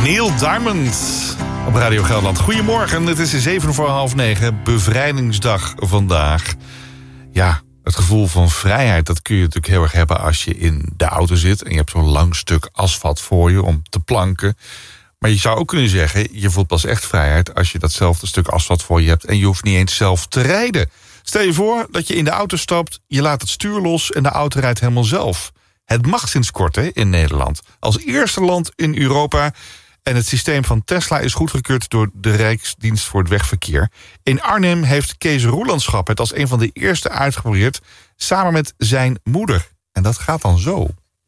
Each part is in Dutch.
Neil Diamond op Radio Gelderland. Goedemorgen, het is 8:07, bevrijdingsdag vandaag. Ja, het gevoel van vrijheid, dat kun je natuurlijk heel erg hebben als je in de auto zit en je hebt zo'n lang stuk asfalt voor je om te planken. Maar je zou ook kunnen zeggen, je voelt pas echt vrijheid als je datzelfde stuk asfalt voor je hebt en je hoeft niet eens zelf te rijden. Stel je voor dat je in de auto stapt, je laat het stuur los en de auto rijdt helemaal zelf. Het mag sinds kort in Nederland. Als eerste land in Europa. En het systeem van Tesla is goedgekeurd door de Rijksdienst voor het Wegverkeer. In Arnhem heeft Kees Roelandschap het als een van de eerste uitgeprobeerd, samen met zijn moeder. En dat gaat dan zo.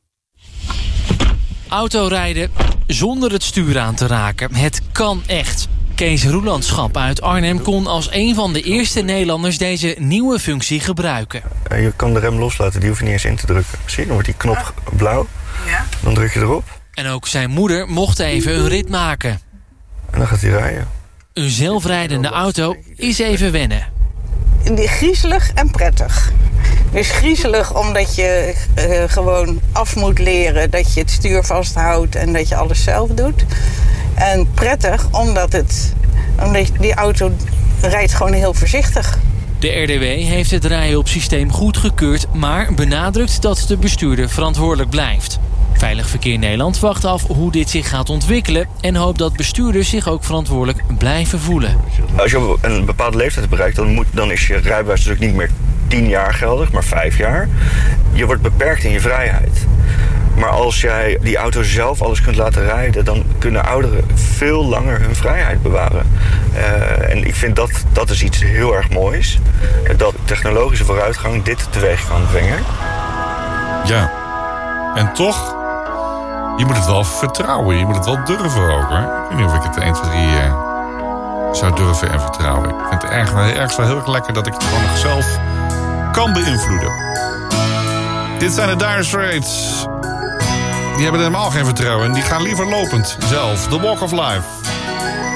Autorijden zonder het stuur aan te raken. Het kan echt. Kees Roelandschap uit Arnhem kon als een van de eerste Nederlanders deze nieuwe functie gebruiken. Je kan de rem loslaten, die hoef je niet eens in te drukken. Zie je, dan wordt die knop blauw. Ja. Dan druk je erop. En ook zijn moeder mocht even een rit maken. En dan gaat hij rijden. Een zelfrijdende auto is even wennen. Griezelig en prettig. Dus griezelig omdat je gewoon af moet leren dat je het stuur vasthoudt en dat je alles zelf doet. En prettig omdat die auto rijdt gewoon heel voorzichtig. De RDW heeft het rijhulpsysteem goedgekeurd, maar benadrukt dat de bestuurder verantwoordelijk blijft. Veilig Verkeer Nederland wacht af hoe dit zich gaat ontwikkelen en hoopt dat bestuurders zich ook verantwoordelijk blijven voelen. Als je een bepaalde leeftijd bereikt, dan is je rijbewijs natuurlijk niet meer 10 jaar geldig, maar 5 jaar. Je wordt beperkt in je vrijheid. Maar als jij die auto zelf alles kunt laten rijden, dan kunnen ouderen veel langer hun vrijheid bewaren. En ik vind dat is iets heel erg moois. Dat technologische vooruitgang dit teweeg kan brengen. Ja, en toch, je moet het wel vertrouwen. Je moet het wel durven ook, hoor. Ik weet niet of ik het 1, 2, 3 zou durven en vertrouwen. Ik vind het ergens wel heel erg lekker dat ik het gewoon nog zelf kan beïnvloeden. Dit zijn de Dire Straits. Die hebben helemaal geen vertrouwen en die gaan liever lopend zelf. The Walk of Life.